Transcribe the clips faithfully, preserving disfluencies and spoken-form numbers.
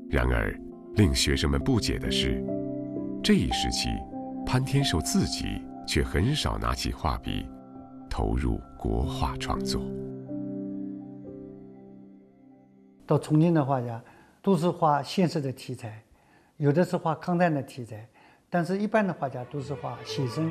然而，令学生们不解的是，这一时期，潘天寿自己却很少拿起画笔，投入国画创作。 到重庆的画家，都是画现实的题材，有的是画抗战的题材，但是一般的画家都是画写生。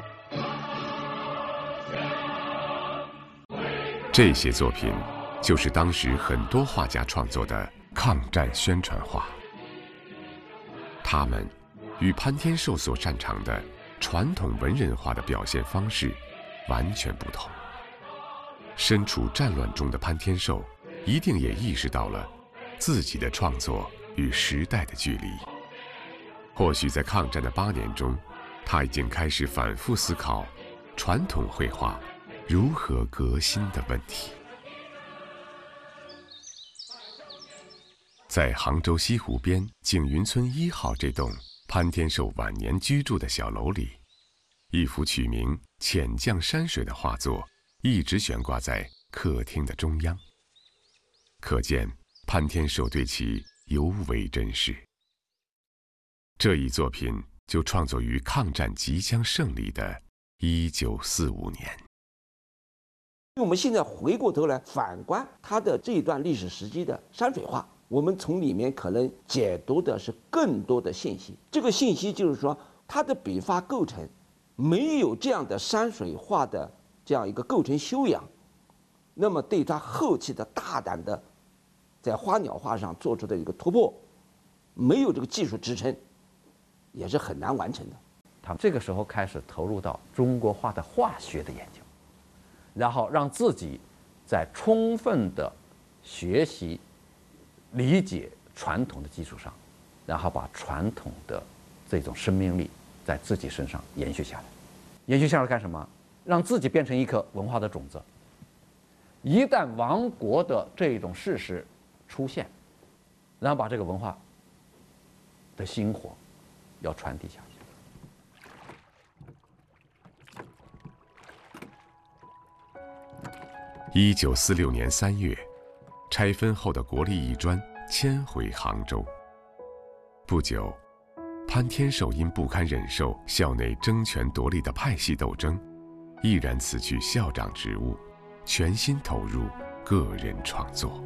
这些作品就是当时很多画家创作的抗战宣传画，他们与潘天寿所擅长的传统文人画的表现方式完全不同。身处战乱中的潘天寿一定也意识到了自己的创作与时代的距离。或许在抗战的八年中，他已经开始反复思考传统绘画如何革新的问题。在杭州西湖边景云村一号这栋潘天寿晚年居住的小楼里，一幅取名《浅降山水》的画作一直悬挂在客厅的中央，可见潘天寿对其尤为珍视。这一作品就创作于抗战即将胜利的一九四五年。 我们现在回过头来反观他的这一段历史时期的山水画，我们从里面可能解读的是更多的信息。这个信息就是说，他的笔法构成没有这样的山水画的这样一个构成修养，那么对他后期的大胆的在花鸟画上做出的一个突破，没有这个技术支撑，也是很难完成的。 他这个时候开始投入到中国画的化学的研究，然后让自己在充分的学习、理解传统的基础上，然后把传统的这种生命力在自己身上延续下来。延续下来干什么？让自己变成一颗文化的种子。一旦亡国的这种事实出现，然后把这个文化的薪火要传递下去。 一九四六年三月，拆分后的国立艺专迁回杭州。不久，潘天寿因不堪忍受校内争权夺利的派系斗争，毅然辞去校长职务，全心投入个人创作。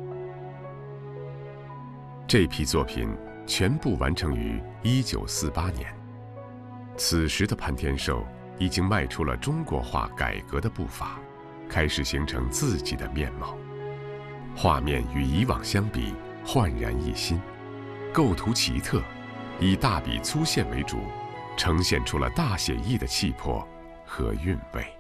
这批作品全部完成于一九四八年。此时的潘天寿已经迈出了中国画改革的步伐，开始形成自己的面貌。画面与以往相比焕然一新，构图奇特，以大笔粗线为主，呈现出了大写意的气魄和韵味。